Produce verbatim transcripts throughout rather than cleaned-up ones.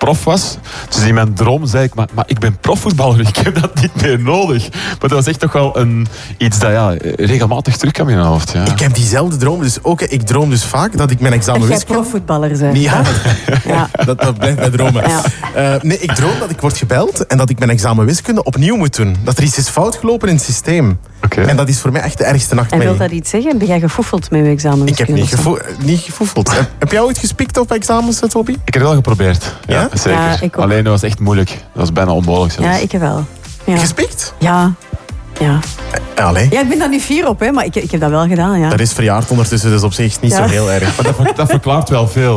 prof was. Dus in mijn droom zei ik, maar, maar ik ben profvoetballer, ik heb dat niet meer nodig. Maar dat was echt toch wel een, iets dat ja, regelmatig terugkwam in mijn hoofd. Ja. Ik heb diezelfde droom, dus ook, ik droom dus vaak dat ik mijn examen Dat jij wiskunde... profvoetballer bent. Ja, ja. Dat, dat blijft bij dromen. Ja. Uh, nee, ik droom dat ik word gebeld en dat ik mijn examen wiskunde opnieuw moet doen. Dat er iets is fout gelopen in het systeem. Okay. En dat is voor mij echt de ergste nachtmerrie. En wil dat iets zeggen? Heb jij gefoefeld met je examen? Ik heb niet, gefo- niet gefoefeld. heb, heb jij ooit gespikt op examens, Toby? Ik heb het wel geprobeerd. Ja, ja? zeker. Ja, ik ook. Alleen dat was echt moeilijk. Dat was bijna onmogelijk zelfs. Ja, ik heb wel. Ja. Gespikt? Ja. Ja. Uh, allee. Ja, ik ben daar niet fier op, hè, maar ik, ik heb dat wel gedaan. Ja. Dat is verjaard ondertussen, dus op zich niet ja. zo heel erg. Maar dat, dat verklaart wel veel.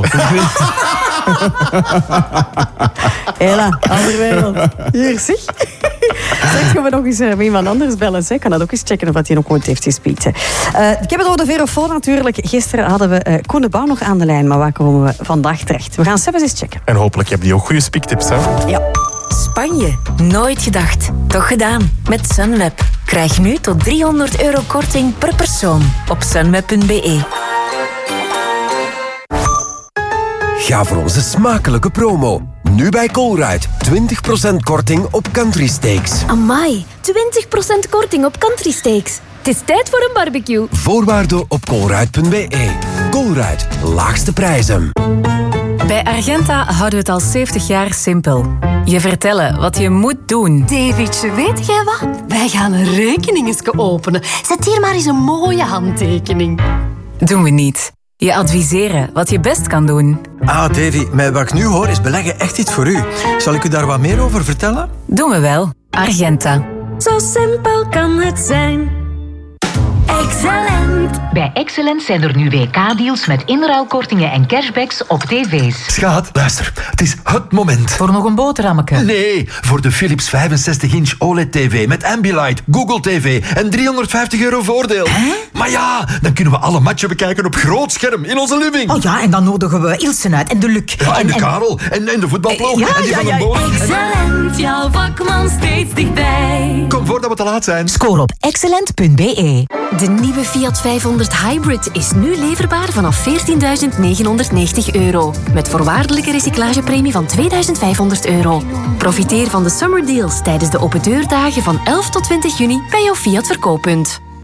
Hela, andere wereld. Hier, zeg. Zeg, gaan we nog eens uh, iemand anders bellen. Ik kan dat ook eens checken of hij nog ooit heeft gespiekt. Uh, ik heb het over de Verofoon natuurlijk. Gisteren hadden we uh, Koen de Bouw nog aan de lijn, maar waar komen we vandaag terecht? We gaan zelfs eens checken. En hopelijk heb je ook goede spiektips, hè? Ja. Spanje. Nooit gedacht. Toch gedaan. Met Sunweb. Krijg nu tot driehonderd euro korting per persoon op sunweb punt b e. Ga voor onze smakelijke promo. Nu bij Colruyt. twintig procent korting op Country Steaks. Amai, twintig procent korting op Country Steaks. Het is tijd voor een barbecue. Voorwaarden op colruyt punt b e. Colruyt. Laagste prijzen. Bij Argenta houden we het al zeventig jaar simpel. Je vertellen wat je moet doen. Davidje, weet jij wat? Wij gaan een rekening eens openen. Zet hier maar eens een mooie handtekening. Doen we niet. Je adviseren wat je best kan doen. Ah, Davy, met wat ik nu hoor is beleggen echt iets voor u. Zal ik u daar wat meer over vertellen? Doen we wel. Argenta. Zo simpel kan het zijn. Excellent. Bij Excellent zijn er nu W K-deals met inruilkortingen en cashbacks op tv's. Schat, luister. Het is het moment. Voor nog een boterhammeke? Nee, voor de Philips vijfenzestig inch O L E D-tv met Ambilight, Google T V en driehonderdvijftig euro voordeel. Hè? Maar ja, dan kunnen we alle matchen bekijken op groot scherm in onze living. Oh ja, en dan nodigen we Ilse uit en de Luc. Ja, en, en de en... Karel en, en de voetbalploeg ja, en die ja, van ja, de boot. Excellent, jouw vakman steeds dichtbij. Kom voordat we te laat zijn. Scoor op excellent punt b e. De nieuwe Fiat vijfhonderd Hybrid is nu leverbaar vanaf veertienduizend negenhonderdnegentig euro. Met voorwaardelijke recyclagepremie van tweeduizend vijfhonderd euro. Profiteer van de summer deals tijdens de open deurdagen van elf tot twintig juni bij jouw Fiat verkooppunt.